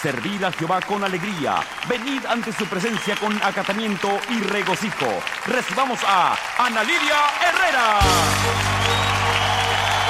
Servir a Jehová con alegría. Venid ante su presencia con acatamiento y regocijo. Recibamos a Ana Lidia Herrera.